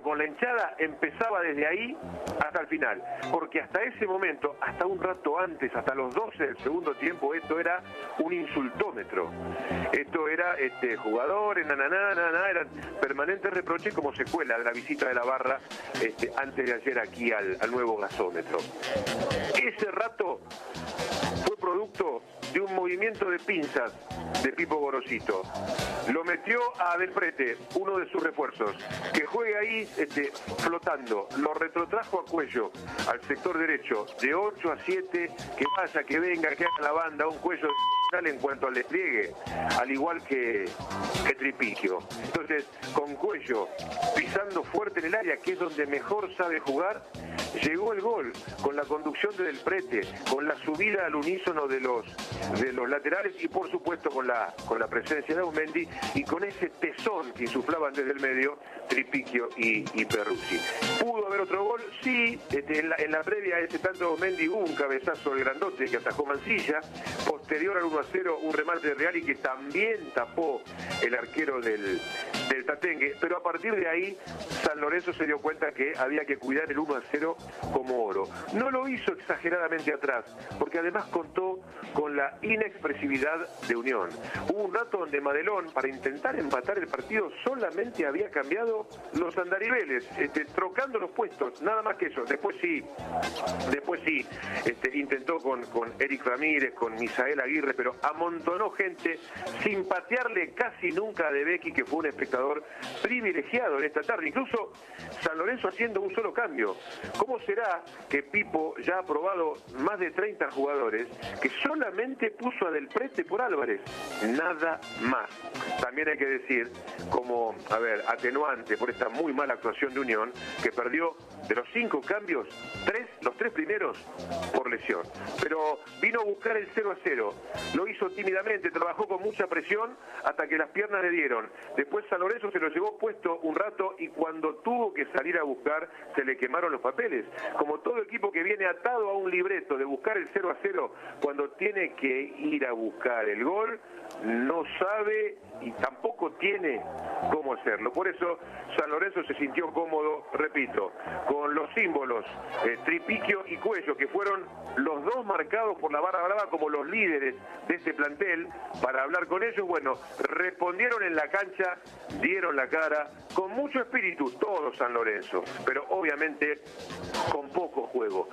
con la hinchada empezaba desde ahí hasta el final, porque hasta ese momento, hasta un rato antes, hasta los 12 del segundo tiempo, esto era un insultómetro. Esto era jugadores, eran permanentes reproches como secuela de la visita de la barra antes de ayer aquí al nuevo gasómetro. Ese rato fue producto de un movimiento de pinzas de Pipo Gorosito. Lo metió a Del Prete, uno de sus refuerzos, que juegue ahí flotando. Lo retrotrajo a Cuello, al sector derecho, de 8 a 7, que vaya, que venga, que haga la banda, un Cuello en cuanto al despliegue, al igual que Tripiquio. Entonces, con Cuello pisando fuerte en el área, que es donde mejor sabe jugar, llegó el gol con la conducción de Del Prete, con la subida al unísono de los laterales y por supuesto con la presencia de Aumendi y con ese tesón que insuflaban desde el medio Tripiquio y Perruzzi. ¿Pudo haber otro gol? Sí, en la previa a ese tanto Aumendi hubo un cabezazo del grandote que atajó Mancilla, posterior al 1-0 un remate de Reali que también tapó el arquero del Tatengue, pero a partir de ahí San Lorenzo se dio cuenta que había que cuidar el 1-0 como oro. No lo hizo exageradamente atrás, porque además contó con la inexpresividad de Unión. Hubo un rato donde Madelón, para intentar empatar el partido, solamente había cambiado los andariveles, trocando los puestos, nada más que eso. Después sí, intentó con Eric Ramírez, con Misael Aguirre, pero amontonó gente sin patearle casi nunca a De Becchi, que fue un espectador privilegiado en esta tarde. Incluso San Lorenzo haciendo un solo cambio. ¿Cómo será que Pipo ya ha probado más de 30 jugadores que solamente puso a Del Prete por Álvarez? Nada más. También hay que decir, como, atenuante por esta muy mala actuación de Unión, que perdió de los 5 cambios, los 3 primeros por lesión. Pero vino a buscar el 0-0. Lo hizo tímidamente, trabajó con mucha presión hasta que las piernas le dieron. Después San Lorenzo se lo llevó puesto un rato y cuando tuvo que salir a buscar se le quemaron los papeles. Como todo equipo que viene atado a un libreto de buscar el 0-0, cuando tiene que ir a buscar el gol, no sabe y tampoco tiene cómo hacerlo. Por eso San Lorenzo se sintió cómodo, repito, con los símbolos Tripiquio y Cuello, que fueron los dos marcados por la barra brava como los líderes de este plantel, para hablar con ellos. Bueno, respondieron en la cancha, dieron la cara, con mucho espíritu, todo San Lorenzo, pero obviamente con poco juego.